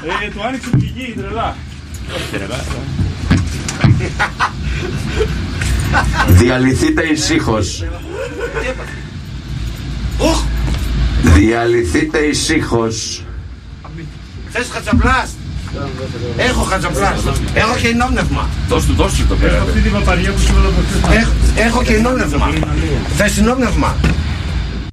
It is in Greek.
Του άνοιξε την πηγή, τρελά. Διαλυθείτε ησύχως. Διαλυθείτε ησύχως. Θες χατσαπλάς? Έχω χατσαπλάς. Έχω και ενόπνευμα. Δώσ' του το πέρα. Αυτή την παπαριά που σου Έχω και ενόπνευμα. Θες ενόπνευμα?